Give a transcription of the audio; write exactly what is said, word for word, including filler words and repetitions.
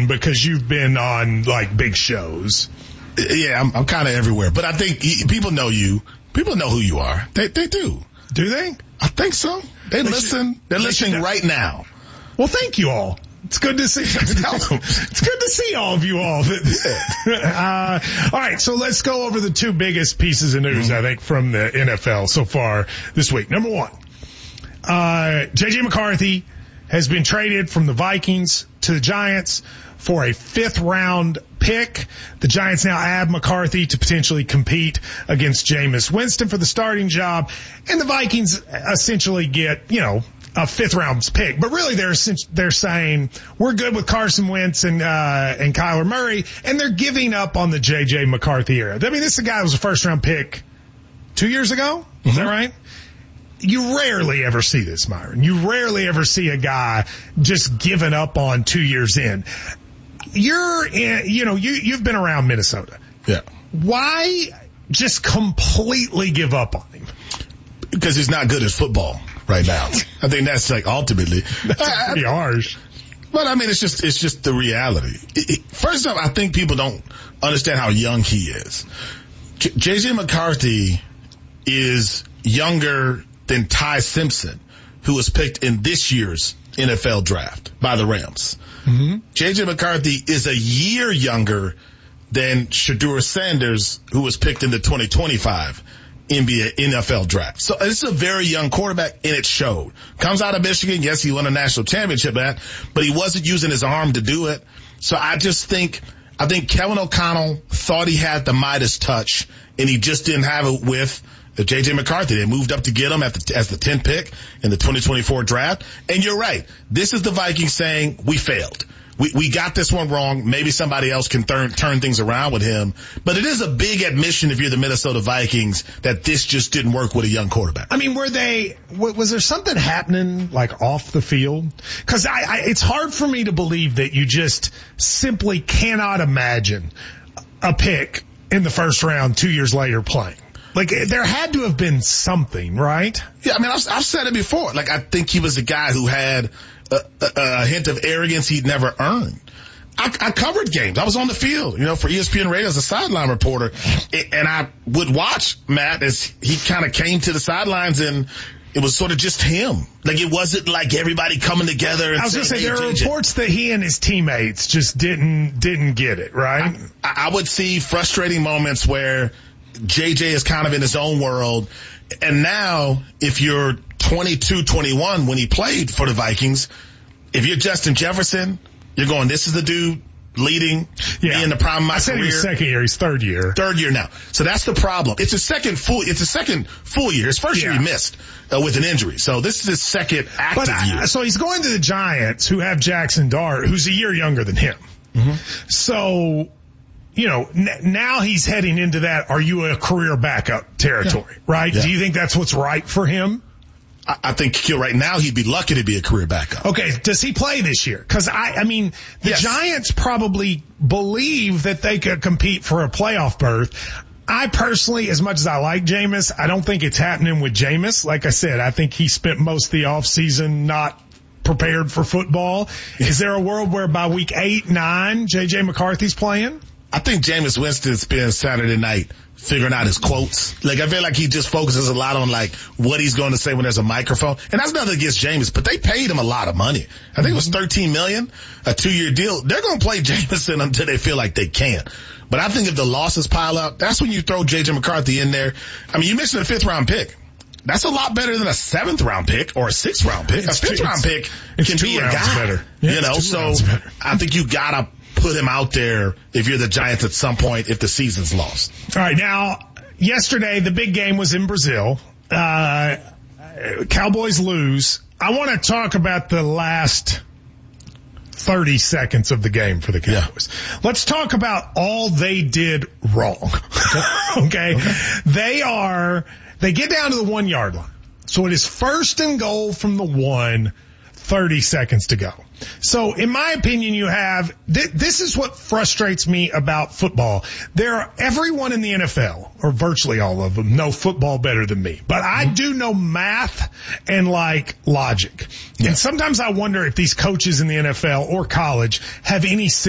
because you've been on like big shows. Yeah, I'm, I'm kind of everywhere, but I think he, people know you. People know who you are. They they do. Do they? I think so. They, they listen. Should, They're they listening should, right now. Well, thank you all. It's good to see. It's good to see all of you all. uh, all right, so let's go over the two biggest pieces of news, mm-hmm. I think, from the N F L so far this week. Number one, uh, J J McCarthy has been traded from the Vikings to the Giants for a fifth round pick. The Giants now add McCarthy to potentially compete against Jameis Winston for the starting job. And the Vikings essentially get, you know, a fifth round pick. But really they're, they're saying we're good with Carson Wentz and, uh, and Kyler Murray. And they're giving up on the J J McCarthy era. I mean, this is a guy who was a first round pick two years ago. Is mm-hmm. that right? You rarely ever see this, Myron. You rarely ever see a guy just giving up on two years in. You're in, you know, you, you've been around Minnesota. Yeah. Why just completely give up on him? Because he's not good at football right now. I think that's like ultimately. That's pretty harsh. But I mean, it's just, it's just the reality. It, it, first off, I think people don't understand how young he is. J J McCarthy is younger than Ty Simpson, who was picked in this year's N F L draft by the Rams. Mm-hmm. J J McCarthy is a year younger than Shedeur Sanders, who was picked in the twenty twenty-five N B A N F L draft. So this is a very young quarterback, and it showed. Comes out of Michigan. Yes, he won a national championship at, but he wasn't using his arm to do it. So I just think, I think Kevin O'Connell thought he had the Midas touch, and he just didn't have it with J J McCarthy. They moved up to get him at the, as the tenth pick in the twenty twenty-four draft. And you're right. This is the Vikings saying, we failed. We, we got this one wrong. Maybe somebody else can turn, turn things around with him. But it is a big admission if you're the Minnesota Vikings that this just didn't work with a young quarterback. I mean, were they, was there something happening like off the field? Cause I, I, it's hard for me to believe that you just simply cannot imagine a pick in the first round two years later playing. Like, there had to have been something, right? Yeah, I mean, I've, I've said it before. Like, I think he was a guy who had a, a, a hint of arrogance he'd never earned. I, I covered games. I was on the field, you know, for E S P N Radio as a sideline reporter. And I would watch Matt as he kind of came to the sidelines, and it was sort of just him. Like, it wasn't like everybody coming together and I was going to say, hey, there are J J. reports that he and his teammates just didn't, didn't get it, right? I, I would see frustrating moments where J J is kind of in his own world. And now, if you're twenty-two, twenty-one when he played for the Vikings, if you're Justin Jefferson, you're going, this is the dude leading yeah. me in the prime of my I said career. He was second year. He's third year. Third year now. So that's the problem. It's a second full, it's a second full year. His first yeah. year he missed uh, with an injury. So this is his second active but, year. Uh, so he's going to the Giants, who have Jackson Dart, who's a year younger than him. Mm-hmm. So, you know, n- now he's heading into that, are you a career backup territory, yeah. right? Yeah. Do you think that's what's right for him? I, I think right now he'd be lucky to be a career backup. Okay, does he play this year? Because, I, I mean, the yes. Giants probably believe that they could compete for a playoff berth. I personally, as much as I like Jameis, I don't think it's happening with Jameis. Like I said, I think he spent most of the offseason not prepared for football. Is there a world where by week eight, nine, J J McCarthy's playing? I think Jameis Winston spends Saturday night figuring out his quotes. Like, I feel like he just focuses a lot on, like, what he's going to say when there's a microphone. And that's nothing against Jameis, but they paid him a lot of money. I think it was thirteen million dollars, a two-year deal. They're going to play Jameson until they feel like they can. But I think if the losses pile up, that's when you throw J J McCarthy in there. I mean, you mentioned a fifth-round pick. That's a lot better than a seventh-round pick or a sixth-round pick. It's a fifth-round pick it's can be a guy. Better. Yeah, you know, so I think you got to put him out there if you're the Giants at some point if the season's lost. All right, now, yesterday the big game was in Brazil. Uh, Cowboys lose. I want to talk about the last thirty seconds of the game for the Cowboys. Yeah. Let's talk about all they did wrong. okay? okay? They are, they get down to the one yard line. So it is first and goal from the one, thirty seconds to go. So in my opinion, you have, th- this is what frustrates me about football. There are, everyone in the N F L, or virtually all of them, know football better than me. But I do know math and like logic. Yeah. And sometimes I wonder if these coaches in the N F L or college have any